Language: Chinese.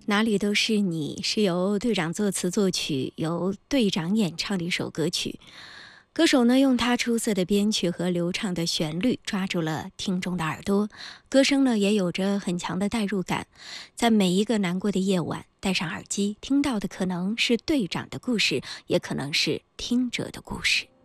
哪里都是你，是由队长作词作曲，由队长演唱的一首歌曲。歌手呢，用他出色的编曲和流畅的旋律抓住了听众的耳朵，歌声呢也有着很强的代入感。在每一个难过的夜晚，戴上耳机，听到的可能是队长的故事，也可能是听者的故事。